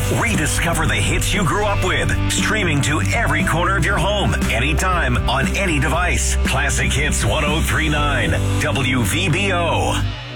Rediscover the hits you grew up with. Streaming to every corner of your home, anytime, on any device. Classic Hits 1039, WVBO.